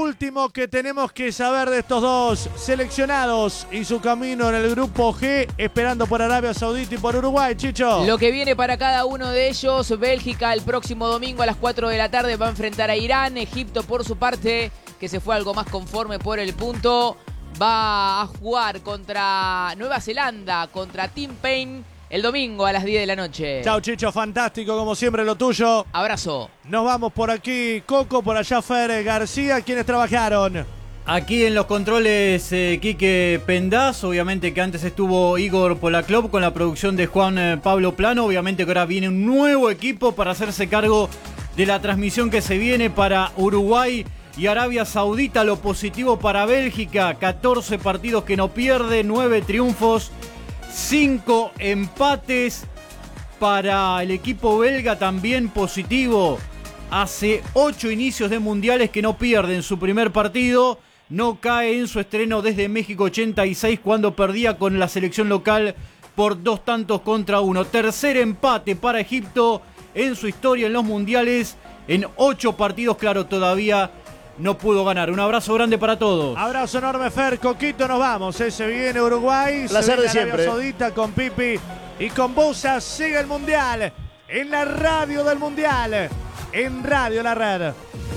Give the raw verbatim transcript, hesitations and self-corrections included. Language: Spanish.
último que tenemos que saber de estos dos seleccionados y su camino en el grupo G, esperando por Arabia Saudita y por Uruguay, Chicho. Lo que viene para cada uno de ellos: Bélgica el próximo domingo a las cuatro de la tarde va a enfrentar a Irán. Egipto, por su parte, que se fue algo más conforme por el punto, va a jugar contra Nueva Zelanda, contra Tim Payne, el domingo a las diez de la noche. Chau, Chicho, fantástico como siempre lo tuyo. Abrazo. Nos vamos por aquí, Coco, por allá Fer García. ¿Quiénes trabajaron? Aquí en los controles, eh, Quique Pendaz, obviamente que antes estuvo Igor Polaclop con la producción de Juan eh, Pablo Plano, obviamente que ahora viene un nuevo equipo para hacerse cargo de la transmisión que se viene para Uruguay y Arabia Saudita. Lo positivo para Bélgica: catorce partidos que no pierde, nueve triunfos, cinco empates. Para el equipo belga también positivo. Hace ocho inicios de mundiales que no pierden su primer partido. No cae en su estreno desde México ochenta y seis, cuando perdía con la selección local por dos tantos contra uno. Tercer empate para Egipto en su historia en los mundiales. En ocho partidos, claro, todavía no pudo ganar. Un abrazo grande para todos. Abrazo enorme, Fer. Coquito, nos vamos. ¿eh? Se viene Uruguay. Placer se de viene siempre. Arabia Saudita con Pipi y con Bosa. Sigue el Mundial en la radio del Mundial. En Radio La Red.